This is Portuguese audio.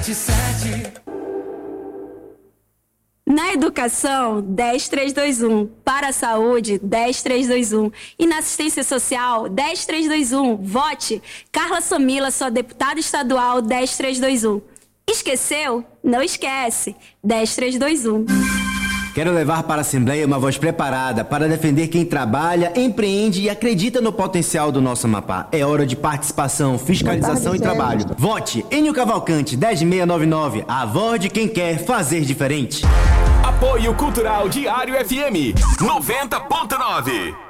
107. Na educação, 10321. Para a saúde, 10321. E na assistência social, 10321. Vote Carla Samila, sua deputada estadual, 10321. Esqueceu? Não esquece. 10321. Quero levar para a Assembleia uma voz preparada para defender quem trabalha, empreende e acredita no potencial do nosso Amapá. É hora de participação, fiscalização e trabalho. Vote Enio Cavalcante, 10699. A voz de quem quer fazer diferente. Apoio Cultural Diário FM 90.9.